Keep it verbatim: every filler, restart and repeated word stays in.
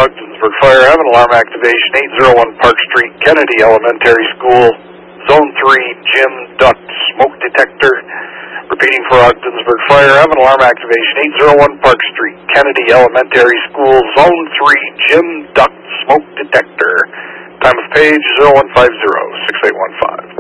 Ogdensburg Fire. Have an alarm activation, eight oh one Park Street, Kennedy Elementary School, Zone three, Jim Duck Smoke Detector. Repeating for Ogdensburg Fire. Have an alarm activation, eight oh one Park Street, Kennedy Elementary School, Zone three, Jim Duck Smoke Detector. Time of page zero one five zero, six eight one five.